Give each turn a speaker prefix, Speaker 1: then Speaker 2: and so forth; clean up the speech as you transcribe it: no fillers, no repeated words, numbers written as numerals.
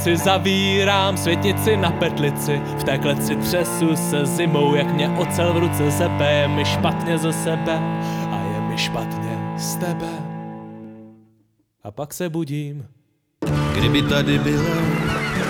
Speaker 1: Si zavírám světnici na petlici, v té kleci třesu se zimou, jak mě ocel v ruce sepe. Je mi špatně ze sebe a je mi špatně z tebe. A pak se budím.
Speaker 2: Kdyby tady byla